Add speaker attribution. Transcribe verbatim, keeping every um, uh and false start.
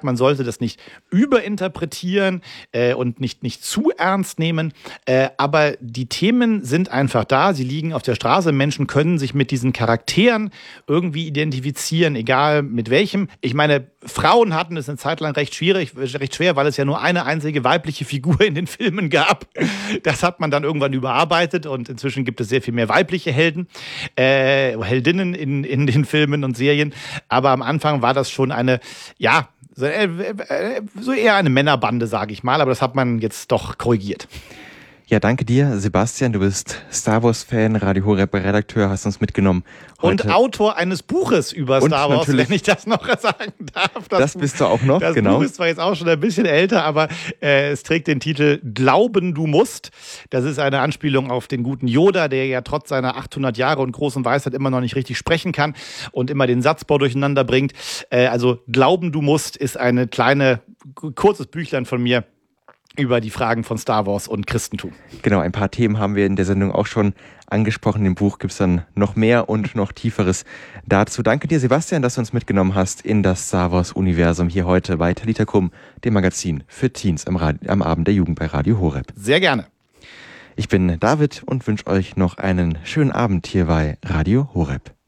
Speaker 1: gesagt, man sollte das nicht überinterpretieren äh, und nicht, nicht zu ernst nehmen. Äh, aber die Themen sind einfach da. Sie liegen auf der Straße. Menschen können sich mit diesen Charakteren irgendwie identifizieren, egal mit welchem. Ich meine, Frauen hatten es eine Zeit lang recht schwierig, recht schwer, weil es ja nur eine einzige weibliche Figur in den Filmen gab. Das hat man dann irgendwann überarbeitet und inzwischen gibt es sehr viel mehr weibliche Helden, äh, Heldinnen in, in den Filmen und Serien. Aber am Anfang war das schon eine, ja, so, äh, so eher eine Männerbande, sage ich mal. Aber das hat man jetzt doch korrigiert.
Speaker 2: Ja, danke dir, Sebastian. Du bist Star Wars-Fan, Radio Horeb Redakteur, hast uns mitgenommen. Heute.
Speaker 1: Und Autor eines Buches über
Speaker 2: Und
Speaker 1: Star Wars, wenn ich das noch sagen darf.
Speaker 2: Das, das bist du auch noch,
Speaker 1: das
Speaker 2: genau.
Speaker 1: Das Buch ist zwar jetzt auch schon ein bisschen älter, aber äh, es trägt den Titel Glauben, du musst. Das ist eine Anspielung auf den guten Yoda, der ja trotz seiner achthundert Jahre und großen Weisheit immer noch nicht richtig sprechen kann und immer den Satzbau durcheinander bringt. Äh, also Glauben, du musst ist eine kleine, kurzes Büchlein von mir über die Fragen von Star Wars und Christentum.
Speaker 2: Genau, ein paar Themen haben wir in der Sendung auch schon angesprochen. Im Buch gibt es dann noch mehr und noch Tieferes dazu. Danke dir, Sebastian, dass du uns mitgenommen hast in das Star Wars-Universum hier heute bei Talita Kum, dem Magazin für Teens am, Radi- am Abend der Jugend bei Radio Horeb.
Speaker 1: Sehr gerne.
Speaker 2: Ich bin David und wünsche euch noch einen schönen Abend hier bei Radio Horeb.